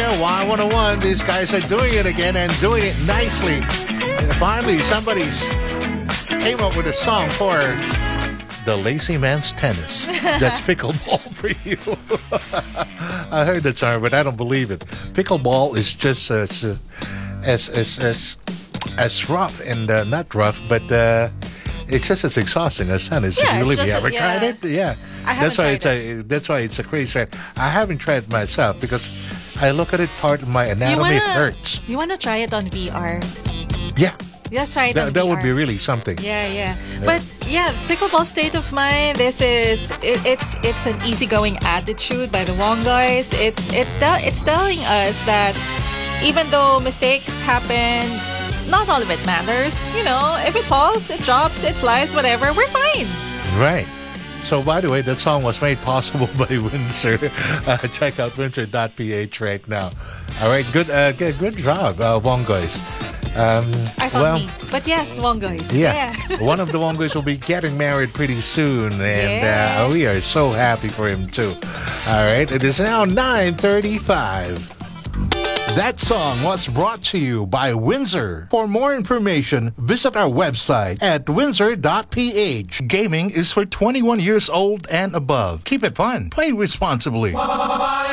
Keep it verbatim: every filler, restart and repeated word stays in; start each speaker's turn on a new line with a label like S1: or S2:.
S1: California, Y one oh one. These guys are doing it again and doing it nicely. And finally, somebody's came up with a song for the lazy man's tennis. That's pickleball for you. I heard that song, but I don't believe it. Pickleball is just as uh, as as as, as rough and uh, not rough, but uh, it's just as exhausting as tennis.
S2: Yeah,
S1: Have you
S2: it's
S1: really
S2: just
S1: ever
S2: a- yeah.
S1: tried it? Yeah,
S2: I
S1: that's
S2: haven't
S1: why
S2: tried
S1: it's a that's why it's a crazy ride. I haven't tried it myself because I look at it, part of my
S2: You
S1: anatomy
S2: wanna,
S1: hurts.
S2: you wanna try it on V R?
S1: Yeah,
S2: Let's try it on
S1: that, that
S2: V R.
S1: would be really something.
S2: Yeah, yeah. But yeah, pickleball state of mind. This is it, it's it's an easygoing attitude by the Wong guys. It's it tell it's telling us that even though mistakes happen, not all of it matters. You know, if it falls, it drops, it flies, whatever, we're fine.
S1: Right. So, by the way, that song was made possible by Windsor. Uh, check out windsor dot p h right now. All right, good, uh, good, good job, uh, Wongoys. Um,
S2: I found
S1: well,
S2: me. But yes, Wong guys.
S1: yeah,
S2: Yeah.
S1: one of the Wongoys will be getting married pretty soon, and
S2: Yeah.
S1: uh, we are so happy for him too. All right, it is now nine thirty-five. That song was brought to you by Windsor. For more information, visit our website at windsor dot p h. Gaming is for twenty-one years old and above. Keep it fun. Play responsibly.